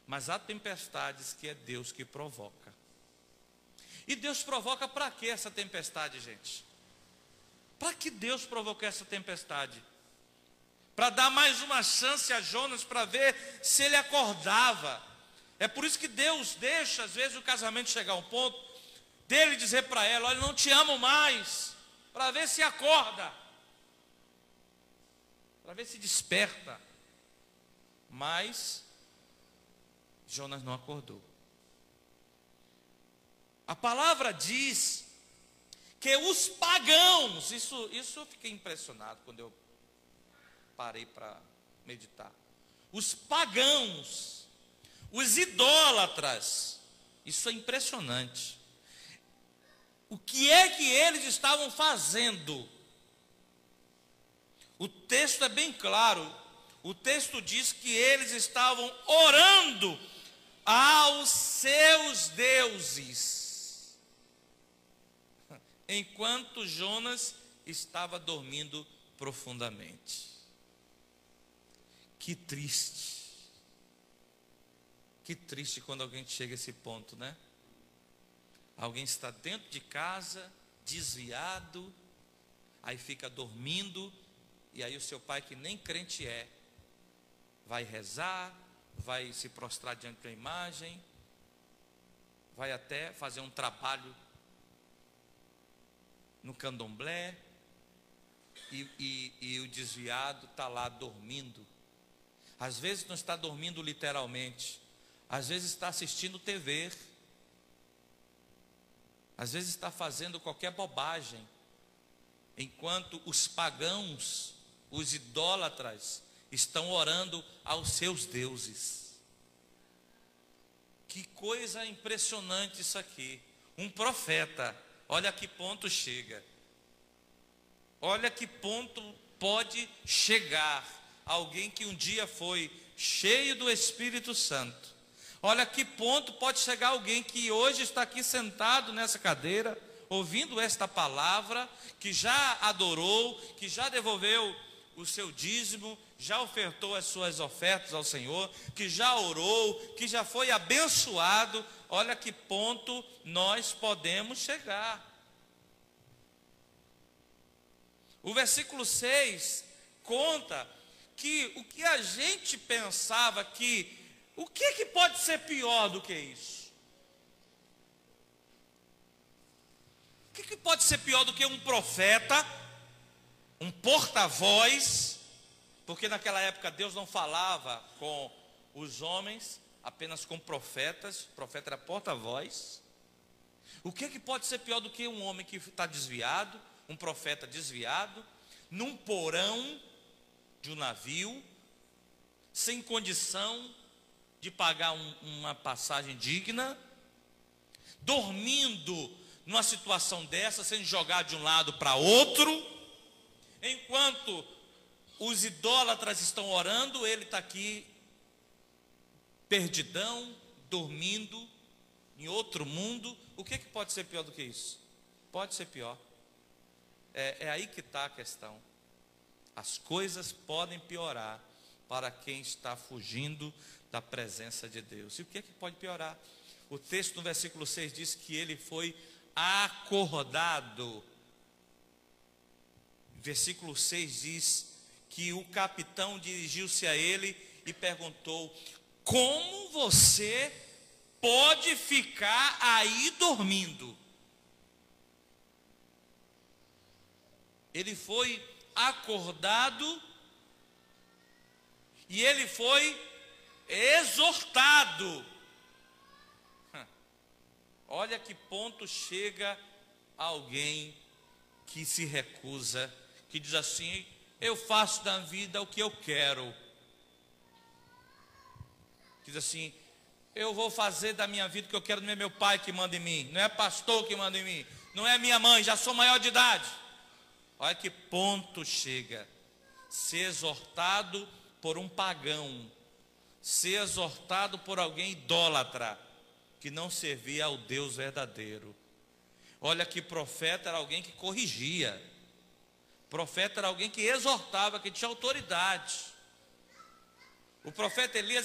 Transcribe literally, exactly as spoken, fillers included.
Mas há tempestades que é Deus que provoca. E Deus provoca para que essa tempestade, gente? Para que Deus provocou essa tempestade? Para dar mais uma chance a Jonas para ver se ele acordava. É por isso que Deus deixa, às vezes, o casamento chegar a um ponto dele dizer para ela: olha, não te amo mais, para ver se acorda, para ver se desperta. Mas Jonas não acordou. A palavra diz que os pagãos, isso, isso eu fiquei impressionado quando eu parei para meditar. Os pagãos, os idólatras, isso é impressionante. O que é que eles estavam fazendo? O texto é bem claro. O texto diz que eles estavam orando aos seus deuses, enquanto Jonas estava dormindo profundamente. Que triste. Que triste quando alguém chega a esse ponto, né? Alguém está dentro de casa, desviado, aí fica dormindo, e aí o seu pai, que nem crente é, vai rezar, vai se prostrar diante da imagem, vai até fazer um trabalho no candomblé, e, e, e o desviado está lá dormindo. Às vezes não está dormindo literalmente, às vezes está assistindo T V, às vezes está fazendo qualquer bobagem, enquanto os pagãos, os idólatras, estão orando aos seus deuses. Que coisa impressionante isso aqui. Um profeta, olha a que ponto chega. Olha que ponto pode chegar alguém que um dia foi cheio do Espírito Santo. Olha que ponto pode chegar alguém que hoje está aqui sentado nessa cadeira, ouvindo esta palavra, que já adorou, que já devolveu o seu dízimo, já ofertou as suas ofertas ao Senhor, que já orou, que já foi abençoado. Olha que ponto nós podemos chegar. O versículo seis conta que o que a gente pensava que, o que, que pode ser pior do que isso? O que, que pode ser pior do que um profeta, um porta-voz? Porque naquela época Deus não falava com os homens, apenas com profetas. O profeta era porta-voz. O que, que pode ser pior do que um homem que está desviado, um profeta desviado, num porão de um navio, sem condição de pagar um, uma passagem digna, dormindo numa situação dessa, sendo jogado de um lado para outro, enquanto os idólatras estão orando, ele está aqui perdidão, dormindo em outro mundo. O que, que pode ser pior do que isso? Pode ser pior. É, é aí que está a questão. As coisas podem piorar para quem está fugindo da presença de Deus. E o que é que pode piorar? O texto no versículo seis diz que ele foi acordado. Versículo seis diz que o capitão dirigiu-se a ele e perguntou: como você pode ficar aí dormindo? Ele foi acordado e ele foi exortado. Olha que ponto chega alguém que se recusa, que diz assim: eu faço da vida o que eu quero. Diz assim: eu vou fazer da minha vida o que eu quero, não é meu pai que manda em mim, não é pastor que manda em mim, não é minha mãe, já sou maior de idade. Olha que ponto chega. Ser exortado por um pagão, ser exortado por alguém idólatra, que não servia ao Deus verdadeiro. Olha que profeta era alguém que corrigia, profeta era alguém que exortava, que tinha autoridade. O profeta Elias